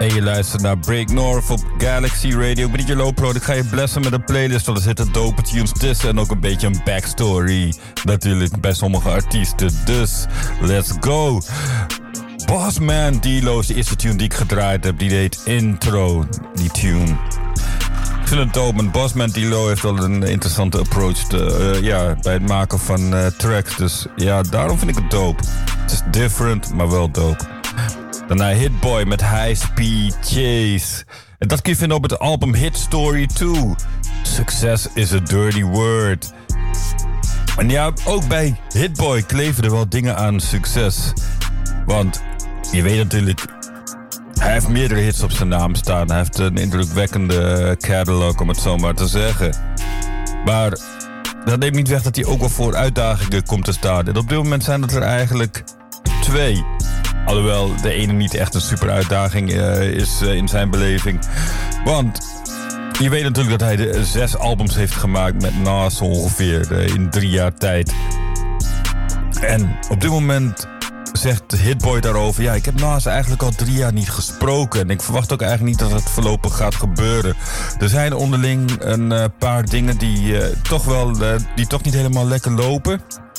En je luistert naar Break North op Galaxy Radio. Ik ben DJ Low Pro. Ik ga je blessen met een playlist. Want er zitten dope tunes tussen. En ook een beetje een backstory. Natuurlijk bij sommige artiesten. Dus, let's go. Bossman D-Lo is de eerste tune die ik gedraaid heb. Die heet Intro, die tune. Ik vind het dope. Bossman D-Lo heeft wel een interessante approach bij het maken van tracks. Dus ja, daarom vind ik het dope. Het is different, maar wel dope. Daarna Hitboy met High Speed Chase. En dat kun je vinden op het album Hit Story 2. Success is a dirty word. En ja, ook bij Hitboy kleven er wel dingen aan succes. Want je weet natuurlijk, hij heeft meerdere hits op zijn naam staan. Hij heeft een indrukwekkende catalog, om het zo maar te zeggen. Maar dat neemt niet weg dat hij ook wel voor uitdagingen komt te staan. En op dit moment zijn het er eigenlijk 2. Alhoewel de ene niet echt een super uitdaging is in zijn beleving. Want je weet natuurlijk dat hij 6 albums heeft gemaakt met Nas ongeveer in 3 jaar tijd. En op dit moment zegt Hitboy daarover: ja, ik heb Nas eigenlijk al 3 jaar niet gesproken. En ik verwacht ook eigenlijk niet dat het voorlopig gaat gebeuren. Er zijn onderling een paar dingen die toch niet helemaal lekker lopen.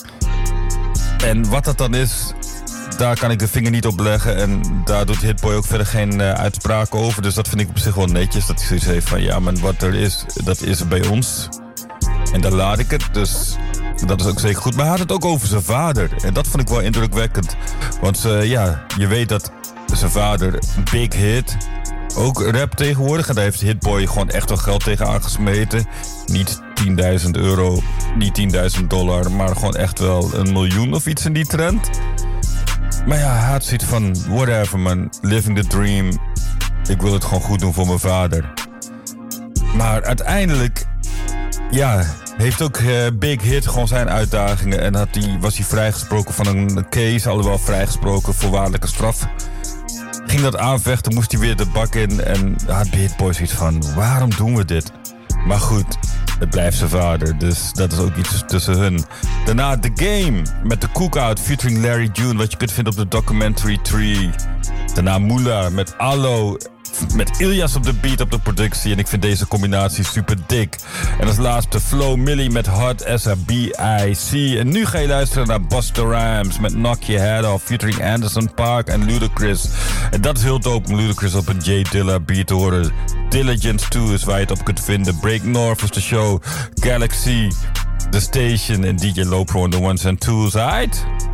En wat dat dan is, daar kan ik de vinger niet op leggen. En daar doet Hitboy ook verder geen uitspraken over. Dus dat vind ik op zich wel netjes. Dat hij zoiets heeft van: ja, maar wat er is, dat is er bij ons. En daar laat ik het. Dus dat is ook zeker goed. Maar hij had het ook over zijn vader. En dat vond ik wel indrukwekkend. Want je weet dat zijn vader, Big Hit, ook rap tegenwoordig. En daar heeft Hitboy gewoon echt wel geld tegen aangesmeten. Niet €10.000, niet $10.000, maar gewoon echt wel $1 miljoen of iets in die trend. Maar ja, hij had zoiets van: whatever man, living the dream. Ik wil het gewoon goed doen voor mijn vader. Maar uiteindelijk, ja, heeft ook Big Hit gewoon zijn uitdagingen. En was hij vrijgesproken van een case, alhoewel vrijgesproken voorwaardelijke straf. Ging dat aanvechten, moest hij weer de bak in. En had Hitboy zoiets van: waarom doen we dit? Maar goed, het blijft zijn vader, dus dat is ook iets tussen hun. Daarna The Game met The Cookout featuring Larry June, wat je kunt vinden op de Documentary Tree. Daarna Moolah met Allo, met Ilyas op de beat op de productie. En ik vind deze combinatie super dik. En als laatste Flo Milli met Hot as a B.I.C. En nu ga je luisteren naar Busta Rhymes met Knock Your Head Off featuring Anderson .Paak en Ludacris. En dat is heel dope om Ludacris op een J Dilla beat te horen. Diligence 2 is waar je het op kunt vinden. Break North is de show. Galaxy, the station en DJ Low Pro on the ones and twos. Aight?